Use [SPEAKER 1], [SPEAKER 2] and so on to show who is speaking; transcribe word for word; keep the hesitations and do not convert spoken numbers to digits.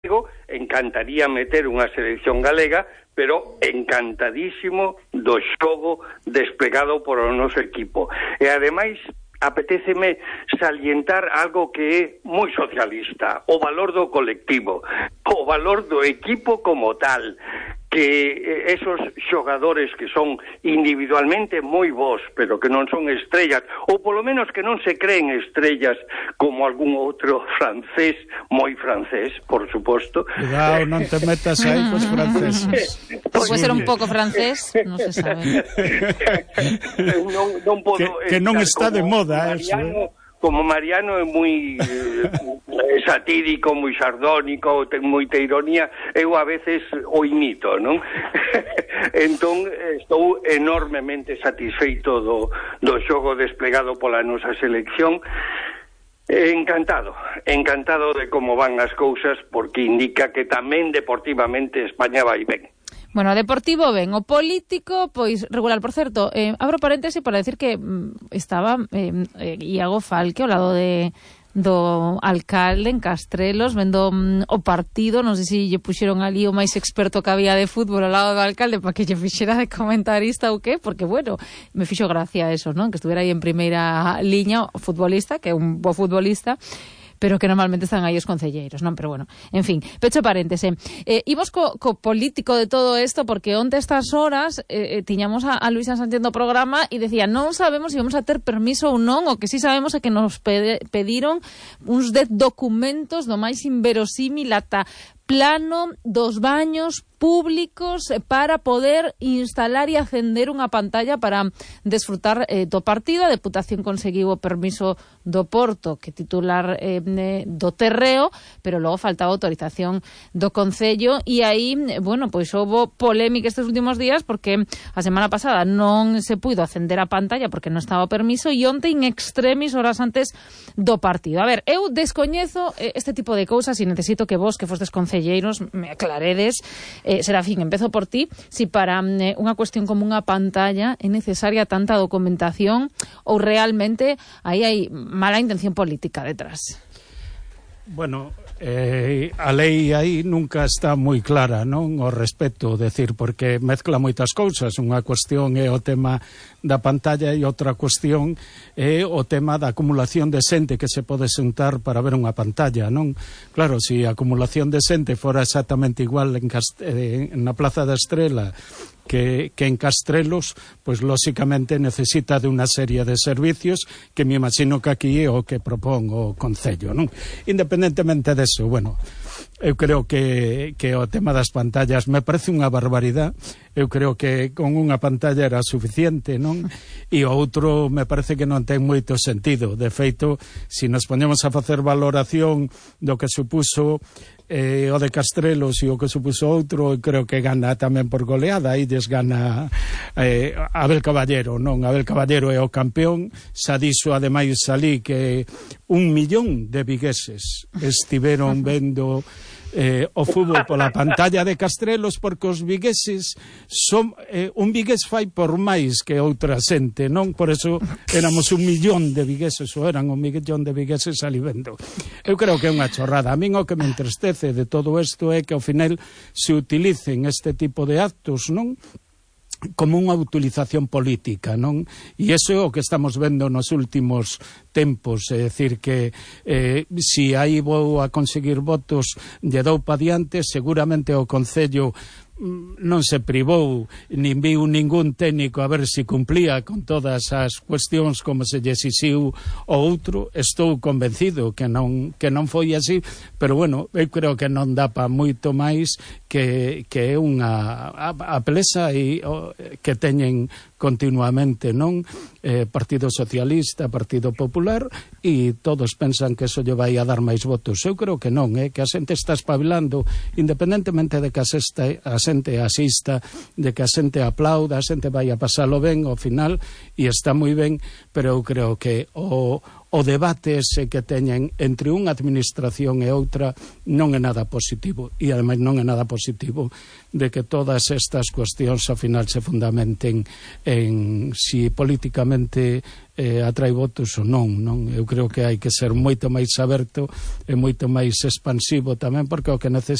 [SPEAKER 1] encantaría meter unha selección galega, pero encantadísimo do xogo desplegado por o noso equipo. E ademais apetéceme salientar algo que é moi socialista, o valor do colectivo, o valor do equipo como tal, que esos xogadores que son individualmente moi bons, pero que non son estrellas, ou polo menos que non se creen estrellas como algún outro francés, moi francés, por suposto.
[SPEAKER 2] Cuidado, non te metas aí cos franceses.
[SPEAKER 3] Pode ser un pouco francés, non se sabe.
[SPEAKER 1] non, non podo
[SPEAKER 2] que, que non está de moda eso, eh?
[SPEAKER 1] Como Mariano é moi eh, satírico, moi sardónico, ten moita ironía, eu a veces o imito, non? Entón, estou enormemente satisfeito do, do xogo desplegado pola nosa selección. Encantado, encantado de como van as cousas, porque indica que tamén deportivamente España vai ben.
[SPEAKER 3] Bueno, deportivo ben, o político, pois, regular. Por certo, eh, abro paréntese para decir que mm, estaba eh, eh, Iago Falque ao lado de do alcalde en Castrelos, vendo mm, o partido, non sei se lle puxeron ali o máis experto que había de fútbol ao lado do alcalde para que lle fixera de comentarista ou que, porque, bueno, me fixo gracia eso, non? Que estuviera aí en primeira liña o futbolista, que é un bo futbolista, pero que normalmente están aí os concelleiros, non? Pero bueno, en fin, pecho paréntese. Eh, imos co, co político de todo isto, porque onte estas horas eh, tiñamos a, a Luisa Sánchez no programa e decía, non sabemos se vamos a ter permiso ou non, o que sí sabemos é que nos pede, pediron uns dez documentos do máis inverosímil ata plano dos baños públicos para poder instalar e acender unha pantalla para desfrutar eh, do partido. A Deputación conseguiu o permiso do Porto, que titular eh, do terreo, pero logo faltaba autorización do Concello, e aí, bueno, pois houve polémica estes últimos días porque a semana pasada non se puido acender a pantalla porque non estaba o permiso, e onte in extremis horas antes do partido. A ver, eu descoñezo este tipo de cousas e necesito que vos, que fostes concelleiros, me aclaredes. Eh, Serafín, empezo por ti, si para eh, unha cuestión como unha pantalla é necesaria tanta documentación ou realmente aí hai mala intención política detrás.
[SPEAKER 2] Bueno, eh, a lei aí nunca está moi clara, non? O respecto, decir, porque mezcla moitas cousas. Unha cuestión é o tema da pantalla e outra cuestión é o tema da acumulación de xente que se pode sentar para ver unha pantalla, non? Claro, se a acumulación de xente fora exactamente igual en, Cast eh, na Plaza da Estrela que, que en Castrelos, pois lóxicamente necesita de unha serie de servicios que me imagino que aquí é o que propón o Concello, non? Independentemente deso, bueno, eu creo que, que o tema das pantallas me parece unha barbaridade. Eu creo que con unha pantalla era suficiente, non? E o outro me parece que non ten moito sentido. De feito, se nos poñemos a facer valoración do que supuso eh, o de Castrelos e o que supuso outro, creo que gana tamén por goleada. Aí des gana eh, Abel Caballero, non? Abel Caballero é o campeón. Xa dixo ademais salí que un millón de vigueses estiveron vendo Eh, o fútbol pola pantalla de Castrelos, porque os vigueses son, eh, un vigués fai por máis que outra xente, non? Por eso éramos un millón de vigueses, ou eran un millón de vigueses ali vendo. Eu creo que é unha chorrada. A min o que me entristece de todo isto é que ao final se utilicen este tipo de actos, non? Como unha utilización política, non? E iso é o que estamos vendo nos últimos tempos, é dicir que eh, se aí vou a conseguir votos lle dou pa diante, seguramente o Concello non se privou, nin viu ningún técnico a ver se cumplía con todas as cuestións como se lle exixiu o outro. Estou convencido que non, que non foi así, pero bueno, eu creo que non dá pa moito máis que, que é unha a, a pelesa e, o, que teñen continuamente, non? Eh, Partido Socialista, Partido Popular, e todos pensan que eso lle vai a dar máis votos. Eu creo que non, eh? Que a xente está espabilando, independentemente de que a xente, a xente asista, de que a xente aplauda, a xente vai a pasalo ben ao final, e está moi ben, pero eu creo que o, o debate ese que teñen entre unha administración e outra non é nada positivo, e ademais non é nada positivo de que todas estas cuestións ao final se fundamenten en si políticamente eh, atrai votos ou non, non. Eu creo que hai que ser moito máis aberto e moito máis expansivo tamén, porque o que necesitamos